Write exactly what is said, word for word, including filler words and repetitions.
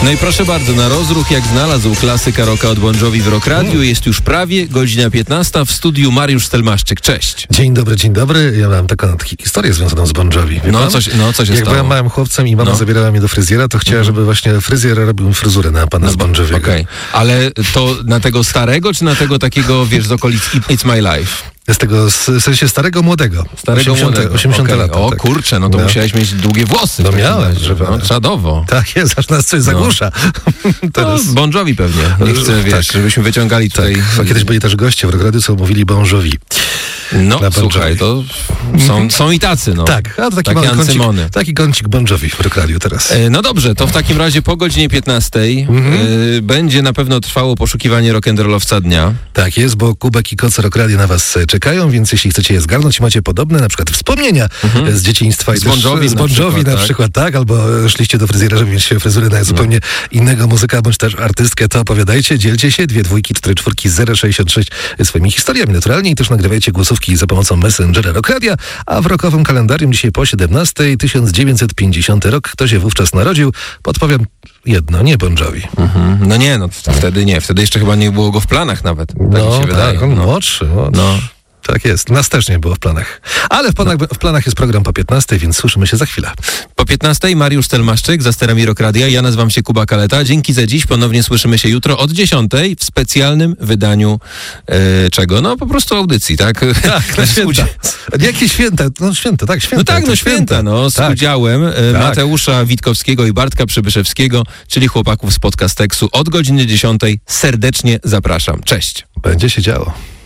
No i proszę bardzo, na rozruch jak znalazł klasyka rocka od Bon Jovi w Rock Radio. Jest już prawie godzina piętnasta. W studiu Mariusz Stelmaszczyk. Cześć. Dzień dobry, dzień dobry. Ja mam taką historię związaną z Bon Jovi. No coś, no co się Jak stało? byłem małym chłopcem i mama No. zabierała mnie do fryzjera, to chciała, żeby właśnie fryzjer robił mi fryzurę na pana z Bon Jovi'ego. Okej, ale to na tego starego, czy na tego takiego, wiesz, z okolic It's My Life? Z tego, w sensie starego, młodego. Starego osiemdziesiąte młodego. osiemdziesiąte Okej. lata. O tak. kurczę, no to No. musiałeś mieć długie włosy. No w takim miałem, razie. żeby- No, czadowo. Tak jest, aż nas coś zagłusza. Teraz Teraz. Bon Jovi pewnie. Nie chcę, Tak. wiesz, żebyśmy wyciągali tutaj... Tak, a kiedyś byli też goście w Rock Radio, co mówili Bon Jovi. No, na Bon słuchaj, Jovi. to są, są i tacy, no. Tak, a to taki Takie mały kącik, ancymony. taki kącik Bon Jovi w Rock Radio teraz. E, No dobrze, to w takim razie po godzinie piętnastej Mhm. e, będzie na pewno trwało poszukiwanie rock'n'rollowca dnia. Tak jest, bo Kubek i Koce Rock Radio na was e, czekają, więc jeśli chcecie je zgarnąć i macie podobne na przykład wspomnienia e, z dzieciństwa i Z Bon też, Jovi z na Bon Jovi przykład, na tak. przykład, tak, albo szliście do fryzjera, żeby mieć fryzurę na zupełnie innego muzyka, bądź też artystkę, to opowiadajcie, dzielcie się, dwie dwójki, cztery czwórki, zero sześćdziesiąt sześć swoimi historiami naturalnie i też nagrywajcie głosówki za pomocą Messengera Rock Radia, a w rockowym kalendarium dzisiaj po siedemnastej, tysiąc dziewięćset pięćdziesiąty rok, kto się wówczas narodził, podpowiem jedno, nie Bon Jovi. Mhm. No nie, no t- wtedy nie. Wtedy jeszcze chyba nie było go w planach nawet. Tak mi No się wydaje. tak, on No. młodszy, młodszy. No. Tak jest, nas też nie było w planach. Ale w planach, w planach jest program po piętnastej, więc słyszymy się za chwilę. Po piętnastej Mariusz Stelmaszczyk za sterami Rock Radia. Ja nazywam się Kuba Kaleta. Dzięki za dziś. Ponownie słyszymy się jutro od dziesiątej w specjalnym wydaniu e, czego? No po prostu audycji, tak? Tak, na Z święta. udzia- Jakie święta? No święta, tak, święta. No tak, to no święta, no, z Tak. udziałem e, Tak. Mateusza Witkowskiego i Bartka Przybyszewskiego, czyli chłopaków z Podcasteksu. Od godziny dziesiątej serdecznie zapraszam. Cześć. Będzie się działo.